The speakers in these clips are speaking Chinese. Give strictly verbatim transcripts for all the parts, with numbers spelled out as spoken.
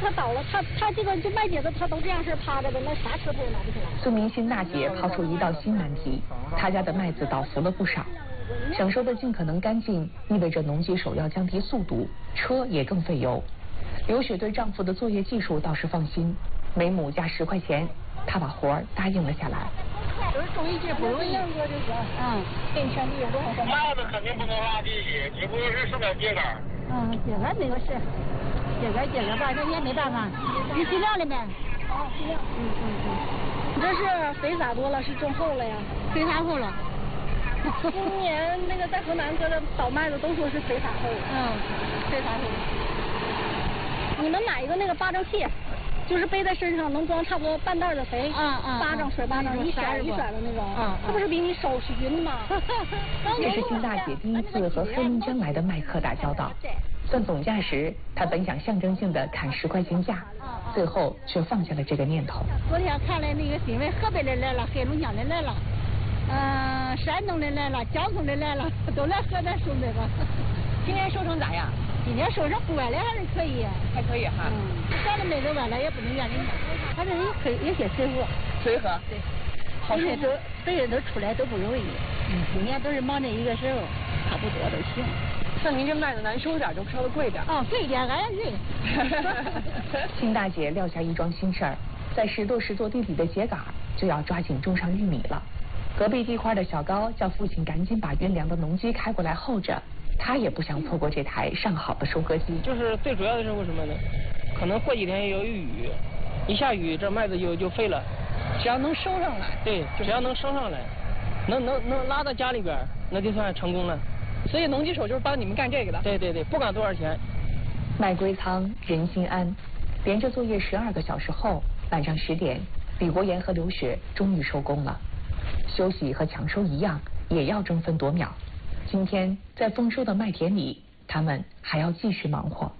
他倒了，他他这个就卖姐子他都这样式趴着的，那啥车他也拿不起来。 孙明星大姐抛出一道新难题，她家的麦子倒伏了不少，想收的尽可能干净，意味着农机手要降低速度，车也更费油。刘雪对丈夫的作业技术倒是放心，每亩加十块钱，她把活儿答应了下来。 就是种一节不容易，嗯，给你选地有多少钱？ 麦子肯定不能拉地里，只不过是剩点秸秆。 嗯，秸秆没有事，秸秆秸秆吧，这也没办法，你尽量的呗。哦，尽量。嗯嗯嗯。你这是肥撒多了，是种厚了呀？肥撒厚了。今年那个在河南搁的倒麦子都说是肥撒厚。嗯，肥撒厚。你们买一个那个巴掌器，就是背在身上能装差不多半袋的肥。啊啊。巴掌甩巴掌，一甩一甩的那种。啊。它不是比你手是匀吗？ 这是辛大姐第一次和黑龙江来的麦客打交道。算总价时，她本想象征性的砍十块钱价，最后却放下了这个念头。 昨天看了那个新闻，河北的来了，黑龙江的来了，嗯，山东的来了，江苏的来了，都来河南收这个。 今年收成咋样？ 今年收成不歪来还是可以， 还可以哈。 嗯，咱的麦子歪来也不能怨人家，他这也可以有些随和。 随和。对。好人都别人都出来都不容易，嗯，今年都是忙这一个时候，差不多都行。 那您这麦子难收点，就稍微贵点。 哦，贵点，俺也贵。 辛大姐撂下一桩心事儿，在石垛石垛地里的秸秆就要抓紧种上玉米了。隔壁地块的小高叫父亲赶紧把运粮的农机开过来候着，他也不想错过这台上好的收割机。 就是最主要的是为什么呢？可能过几天有雨，一下雨这麦子就就废了。 只要能收上来， 对，只要能收上来，能能能拉到家里边，那就算成功了。 所以农机手就是帮你们干这个的。 对对对，不管多少钱。 麦归仓，人心安。连着作业十二个小时后，晚上十点，李国岩和刘雪终于收工了。休息和抢收一样，也要争分夺秒。今天在丰收的麦田里，他们还要继续忙活。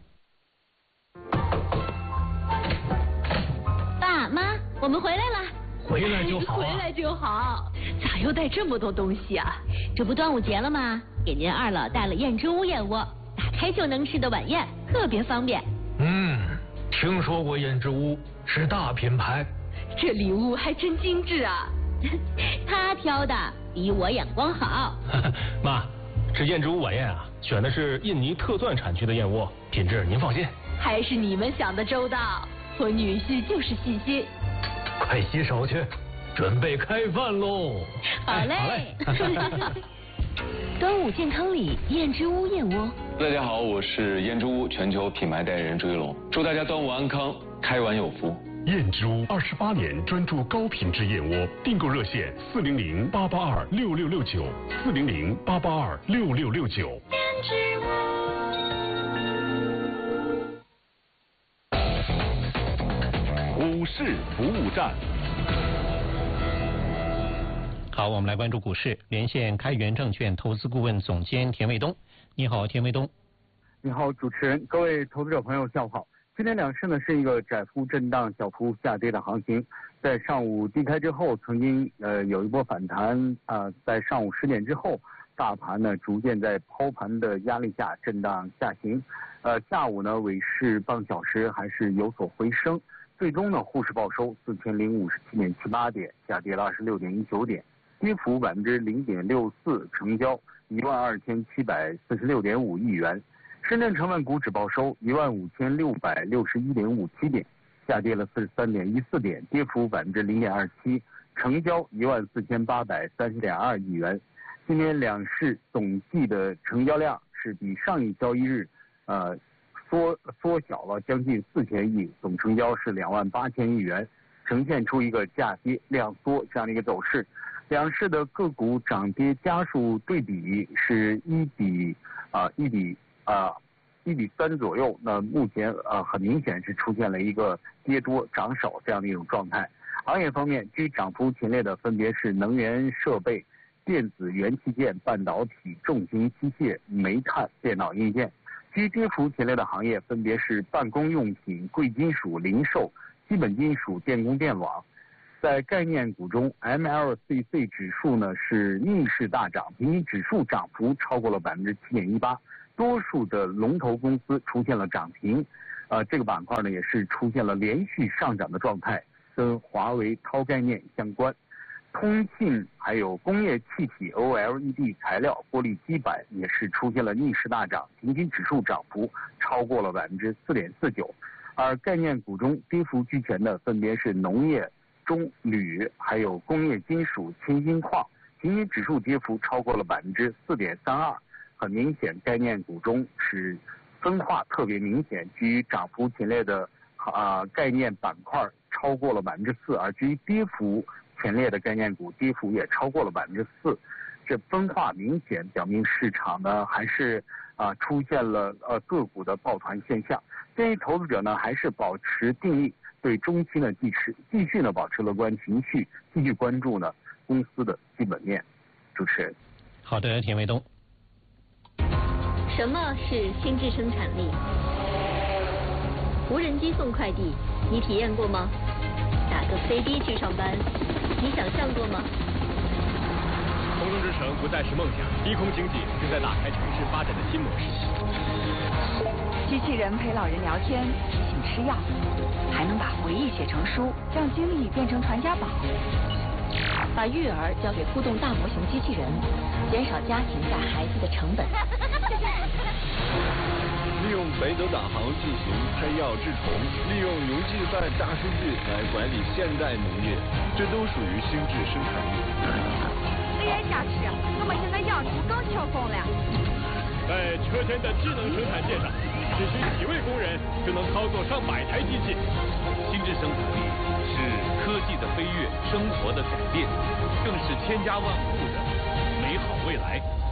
爸妈，我们回来了。 回来就好、啊， 回来就好。咋又带这么多东西啊？这不端午节了吗？给您二老带了燕之屋燕窝，打开就能吃的晚宴，特别方便。 嗯，听说过燕之屋，是大品牌。 这礼物还真精致啊！他挑的比我眼光好。 妈，这燕之屋晚宴啊，选的是印尼特钻产区的燕窝，品质您放心。 还是你们想的周到，我女婿就是细心。 快洗手去，准备开饭喽！ 好嘞。端午健康礼，燕之屋燕窝。 大家好，我是燕之屋全球品牌代言人朱一龙，祝大家端午安康，开碗有福。 燕之屋二十八年专注高品质燕窝，订购热线四零零八八二六六六九，四零零八八二六六六九。 燕之屋。 股市服务站。 好，我们来关注股市，连线开源证券投资顾问总监田卫东。你好，田卫东。 你好，主持人，各位投资者朋友，下午好。今天两市呢是一个窄幅震荡、小幅下跌的行情，在上午低开之后，曾经呃有一波反弹啊、呃，在上午十点之后，大盘呢逐渐在抛盘的压力下震荡下行，呃下午呢尾市半小时还是有所回升。最终呢，沪市报收四千零五十七点七八点，下跌了二十六点一九点，跌幅百分之零点六四，成交一万二千七百四十六点五亿元。深圳成分股指报收一万五千六百六十一点五七点，下跌了四十三点一四点，跌幅百分之零点二七，成交一万四千八百三十点二亿元。今天两市总计的成交量是比上一交易日，呃。缩缩小了将近四千亿，总成交是两万八千亿元，呈现出一个价跌量缩这样的一个走势。两市的个股涨跌家数对比是一比啊一比啊一比三左右。那目前啊很明显是出现了一个跌多涨少这样的一种状态。行业方面，居涨幅前列的分别是能源设备、电子元器件、半导体、重型机械、煤炭、电脑硬件。居跌幅前列的行业分别是办公用品、贵金属、零售、基本金属、电工电网。在概念股中 ，M L C C 指数呢是逆势大涨，平均指数涨幅超过了百分之七点一八， 多数的龙头公司出现了涨停，呃，这个板块呢也是出现了连续上涨的状态，跟华为韬概念相关。通信还有工业气体 O L E D 材料、玻璃基板也是出现了逆势大涨，平均指数涨幅超过了百分之四点四九。而概念股中跌幅居前的分别是农业、中铝，还有工业金属、轻金矿，平均指数跌幅超过了百分之四点三二。很明显，概念股中是分化特别明显，居于涨幅前列的啊、呃、概念板块超过了百分之四，而居于跌幅前列的概念股跌幅也超过了百分之四。这分化明显，表明市场呢还是啊、呃、出现了呃个股的抱团现象。建议投资者呢还是保持定力，对中期呢继续继续呢保持乐观情绪，继续关注呢公司的基本面。主持人， 好的，田卫东。 什么是心智生产力？无人机送快递，你体验过吗？打个飞的去上班，你想象过吗？ 空中之城不再是梦想，低空经济正在打开城市发展的新模式。 机器人陪老人聊天，提醒吃药，还能把回忆写成书，让经历变成传家宝。把育儿交给互动大模型机器人，减少家庭带孩子的成本。 利用北斗导航进行喷药治虫，利用云计算大数据来管理现代农业，这都属于心智生产力。 这也下去，我们现在养猪更轻松了。 在车间的智能生产线上，只需几位工人就能操作上百台机器。 心智生产力是科技的飞跃，生活的改变，更是千家万户的美好未来。